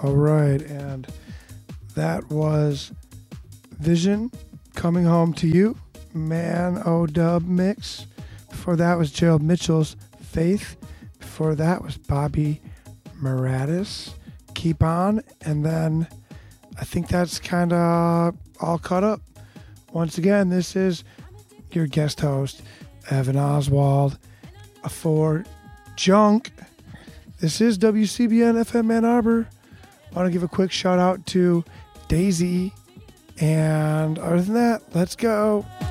All right, and that was Vision, Coming Home to You, Man O Dub mix. Before that was Gerald Mitchell's Faith. Before that was Bobby Muratis, Keep On. And then I think that's kind of all caught up. Once again, this is your guest host, Evan Oswald, for Junk. This is WCBN FM Ann Arbor. I want to give a quick shout out to Daisy. And other than that, let's go.